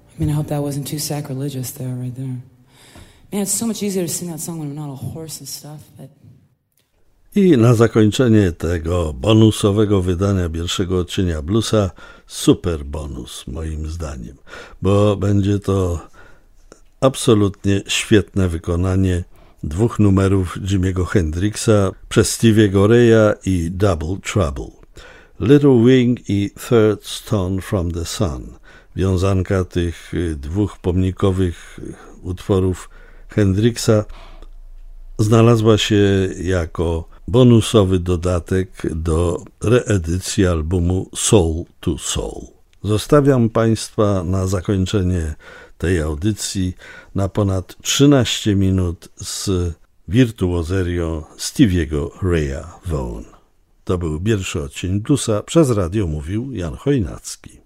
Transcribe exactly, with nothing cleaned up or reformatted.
I mean, I hope that wasn't too sacrilegious there, right there. Man, it's so much easier to sing that song when I'm not a horse and stuff, but... I na zakończenie tego bonusowego wydania pierwszego odcienia bluesa super bonus moim zdaniem, bo będzie to absolutnie świetne wykonanie dwóch numerów Jimiego Hendrixa przez Stevie'ego Raya i Double Trouble. Little Wing i Third Stone from the Sun. Wiązanka tych dwóch pomnikowych utworów Hendrixa znalazła się jako bonusowy dodatek do reedycji albumu Soul to Soul. Zostawiam Państwa na zakończenie tej audycji na ponad trzynaście minut z wirtuozerią Stevie'ego Raya Vaughan. To był pierwszy odcinek bluesa, przez radio mówił Jan Chojnacki.